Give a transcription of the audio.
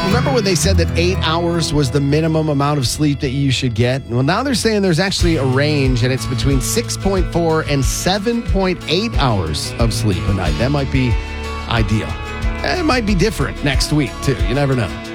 Remember when they said that 8 hours was the minimum amount of sleep that you should get? Well, now they're saying there's actually a range, and it's between 6.4 and 7.8 hours of sleep a night. That might be ideal. It might be different next week, too. You never know.